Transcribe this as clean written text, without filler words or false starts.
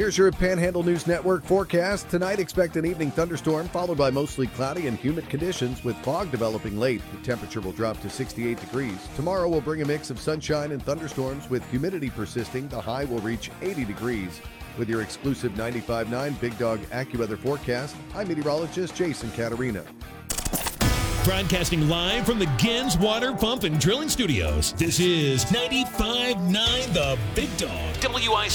Here's your Panhandle News Network forecast. Tonight, expect an evening thunderstorm followed by mostly cloudy and humid conditions with fog developing late. The temperature will drop to 68 degrees. Tomorrow will bring a mix of sunshine and thunderstorms with humidity persisting. The high will reach 80 degrees. With your exclusive 95.9 Big Dog AccuWeather forecast, I'm meteorologist Jason Caterina. Broadcasting live from the Gens Water Pump and Drilling Studios. This is 95.9 The Big Dog. WIC